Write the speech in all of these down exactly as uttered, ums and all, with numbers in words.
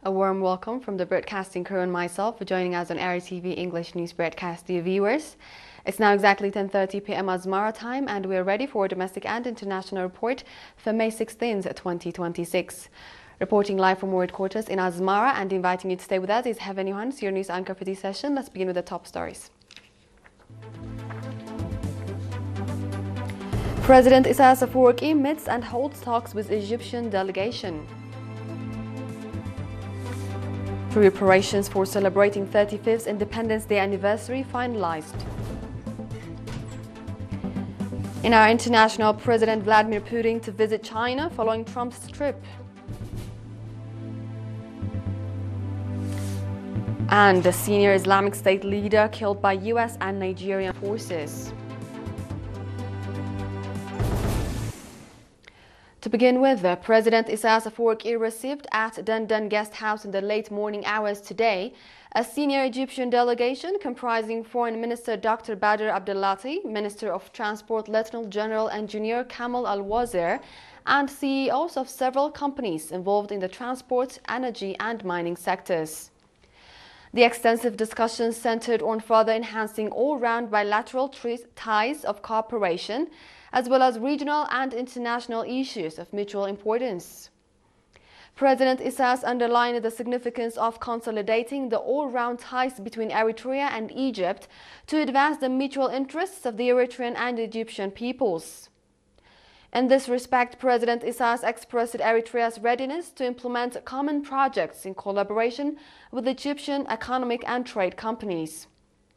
A warm welcome from the broadcasting crew and myself for joining us on Aria T V English News Broadcast. Dear viewers, it's now exactly ten thirty p m Asmara time and we're ready for a domestic and international report for May sixteenth, twenty twenty-six. Reporting live from our headquarters in Asmara and inviting you to stay with us is Heaven Johannes, your news anchor for this session. Let's begin with the top stories. President Isaias Afwerki meets and holds talks with Egyptian delegation. Preparations for celebrating thirty-fifth Independence Day anniversary finalized. In our international, President Vladimir Putin to visit China following Trump's trip. And the senior Islamic State leader killed by U S and Nigerian forces. To begin with, the President Isaias Afwerki received at Dandan Guest House in the late morning hours today a senior Egyptian delegation comprising Foreign Minister Doctor Badr Abdellati, Minister of Transport Lieutenant General Engineer Kamal Al-Wazir, and C E Os of several companies involved in the transport, energy and mining sectors. The extensive discussions centered on further enhancing all-round bilateral ties of cooperation, as well as regional and international issues of mutual importance. President Isaias underlined the significance of consolidating the all-round ties between Eritrea and Egypt to advance the mutual interests of the Eritrean and Egyptian peoples. In this respect, President Isaias expressed Eritrea's readiness to implement common projects in collaboration with Egyptian economic and trade companies.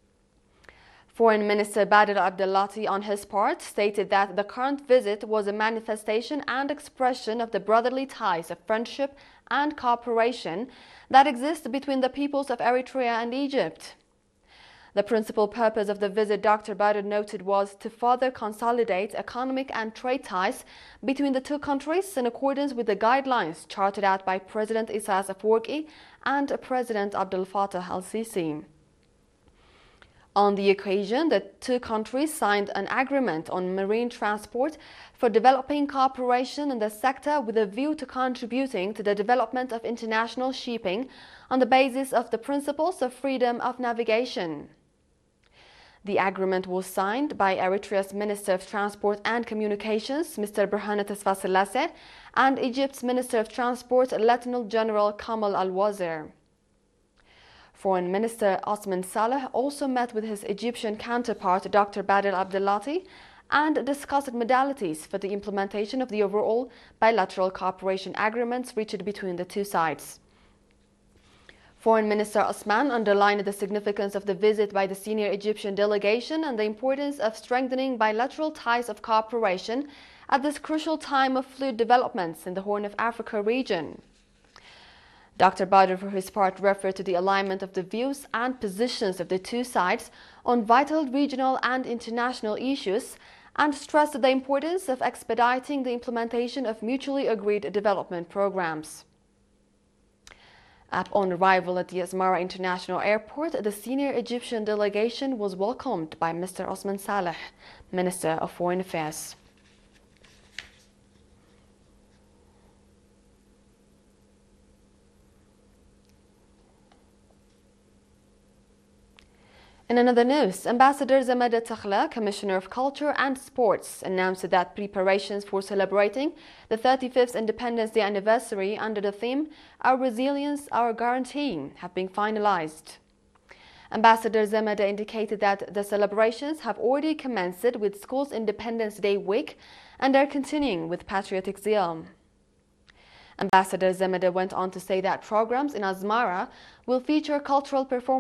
Foreign Minister Badr Abdellati, on his part, stated that the current visit was a manifestation and expression of the brotherly ties of friendship and cooperation that exist between the peoples of Eritrea and Egypt. The principal purpose of the visit, Doctor Badr noted, was to further consolidate economic and trade ties between the two countries in accordance with the guidelines charted out by President Isaias Afwerki and President Abdel Fattah al-Sisi. On the occasion, the two countries signed an agreement on marine transport for developing cooperation in the sector with a view to contributing to the development of international shipping on the basis of the principles of freedom of navigation. The agreement was signed by Eritrea's Minister of Transport and Communications, Mister Berhane Tesfasilase, and Egypt's Minister of Transport, Lieutenant General Kamal Al-Wazir. Foreign Minister Osman Saleh also met with his Egyptian counterpart Doctor Badr Abdellati and discussed modalities for the implementation of the overall bilateral cooperation agreements reached between the two sides. Foreign Minister Osman underlined the significance of the visit by the senior Egyptian delegation and the importance of strengthening bilateral ties of cooperation at this crucial time of fluid developments in the Horn of Africa region. Doctor Badr, for his part, referred to the alignment of the views and positions of the two sides on vital regional and international issues and stressed the importance of expediting the implementation of mutually agreed development programs. Upon arrival at the Asmara International Airport, the senior Egyptian delegation was welcomed by Mister Osman Saleh, Minister of Foreign Affairs. In another news, Ambassador Zemede Takhla, Commissioner of Culture and Sports, announced that preparations for celebrating the thirty-fifth Independence Day anniversary under the theme Our Resilience, Our Guarantee have been finalized. Ambassador Zemede indicated that the celebrations have already commenced with schools' Independence Day week and are continuing with patriotic zeal. Ambassador Zemede went on to say that programs in Asmara will feature cultural performances